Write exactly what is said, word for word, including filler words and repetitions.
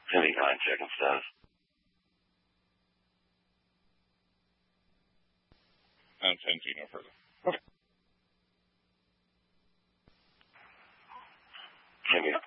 Timmy, go ahead and check and stuff. And ten feet, no further. Okay. Timmy.